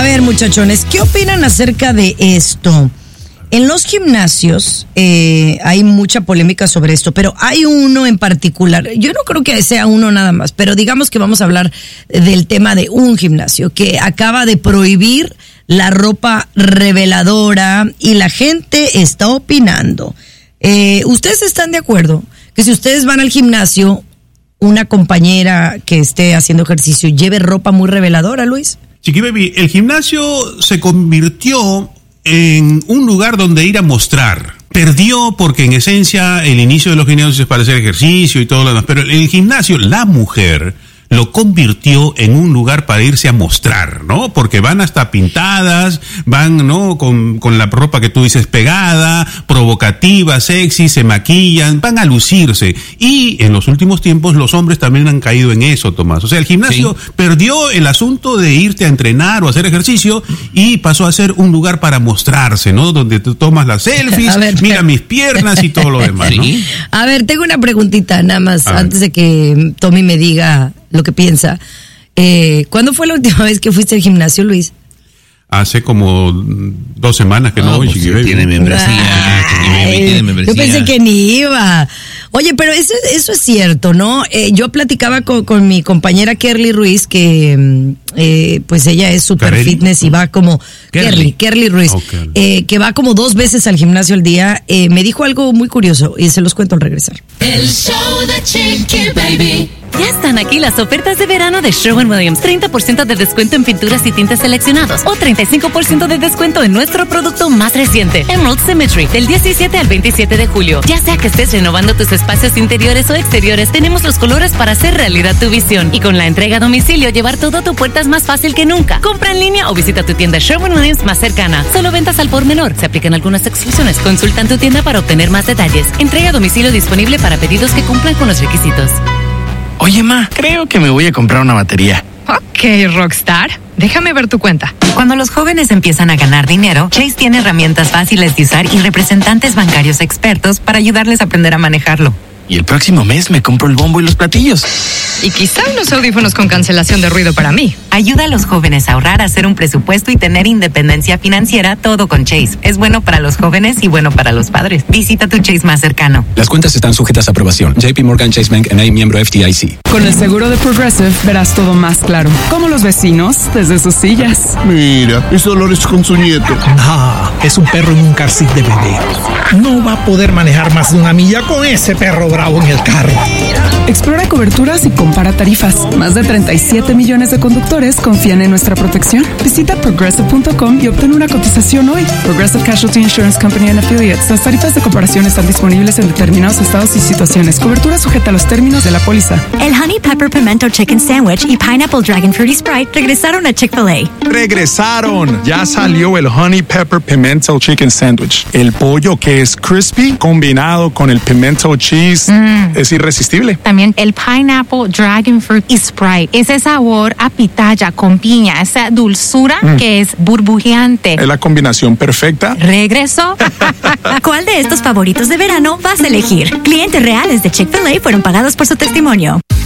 A ver, muchachones, ¿qué opinan acerca de esto? En los gimnasios hay mucha polémica sobre esto, pero hay uno en particular. Yo no creo que sea uno nada más, pero digamos que vamos a hablar del tema de un gimnasio que acaba de prohibir la ropa reveladora y la gente está opinando. ¿Ustedes están de acuerdo que si ustedes van al gimnasio, una compañera que esté haciendo ejercicio lleve ropa muy reveladora, Luis? Chiqui Baby, el gimnasio se convirtió en un lugar donde ir a mostrar. Perdió porque en esencia el inicio de los gimnasios es para hacer ejercicio y todo lo demás, pero el gimnasio, la mujer, lo convirtió en un lugar para irse a mostrar, ¿no? Porque van hasta pintadas, van, ¿no? Con la ropa que tú dices pegada, provocativa, sexy, se maquillan, van a lucirse. Y en los últimos tiempos los hombres también han caído en eso, Tomás. O sea, el gimnasio perdió el asunto de irte a entrenar o hacer ejercicio y pasó a ser un lugar para mostrarse, ¿no? Donde tú tomas las selfies, mira mis piernas y todo lo demás, ¿no? A ver, tengo una preguntita nada más antes de que Tommy me diga lo que piensa. ¿Cuándo fue la última vez que fuiste al gimnasio, Luis? Hace como 2 semanas que no voy. Pues tiene membresía. Tiene membresía. Yo pensé que ni iba. Oye, pero eso es cierto, ¿no? Yo platicaba con mi compañera Kerly Ruiz, que pues ella es super fitness y va como... Kerly Ruiz, que va como 2 veces al gimnasio al día. Me dijo algo muy curioso y se los cuento al regresar. El show de Chiqui Baby. Ya están aquí las ofertas de verano de Sherwin-Williams. 30% de descuento en pinturas y tintes seleccionados o 35% de descuento en nuestro producto más reciente, Emerald Symmetry, del 17 al 27 de julio. Ya sea que estés renovando tus espacios interiores o exteriores, tenemos los colores para hacer realidad tu visión. Y con la entrega a domicilio, llevar todo a tu puerta es más fácil que nunca. Compra en línea o visita tu tienda Sherwin-Williams más cercana. Solo ventas al por menor. Se aplican algunas exclusiones. Consulta en tu tienda para obtener más detalles. Entrega a domicilio disponible para pedidos que cumplan con los requisitos. Oye, ma, creo que me voy a comprar una batería. Ok, Rockstar. Déjame ver tu cuenta. Cuando los jóvenes empiezan a ganar dinero, Chase tiene herramientas fáciles de usar y representantes bancarios expertos para ayudarles a aprender a manejarlo. Y el próximo mes me compro el bombo y los platillos. Y quizá unos audífonos con cancelación de ruido para mí. Ayuda a los jóvenes a ahorrar, a hacer un presupuesto y tener independencia financiera, todo con Chase. Es bueno para los jóvenes y bueno para los padres. Visita tu Chase más cercano. Las cuentas están sujetas a aprobación. JP Morgan Chase Bank N.A., miembro FDIC. Con el seguro de Progressive verás todo más claro. Como los vecinos desde sus sillas. Mira, es Dolores con su nieto. Es un perro en un car seat de bebé. No va a poder manejar más de 1 milla con ese perro bravo en el carro. Explora coberturas y compara tarifas. Más de 37 millones de conductores confían en nuestra protección. Visita Progressive.com y obtén una cotización hoy. Progressive Casualty Insurance Company and Affiliates. Las tarifas de comparación están disponibles en determinados estados y situaciones. Cobertura sujeta a los términos de la póliza. El Honey Pepper Pimento Chicken Sandwich y Pineapple Dragon Fruity Sprite regresaron a Chick-fil-A. ¡Regresaron! Ya salió el Honey Pepper Pimento Chicken Sandwich. El pollo que es crispy combinado con el pimento cheese es irresistible. También el Pineapple Dragon Fruit Sprite. Ese sabor a pitaya con piña, esa dulzura que es burbujeante. Es la combinación perfecta. ¿Regresó? ¿Cuál de estos favoritos de verano vas a elegir? Clientes reales de Chick-fil-A fueron pagados por su testimonio.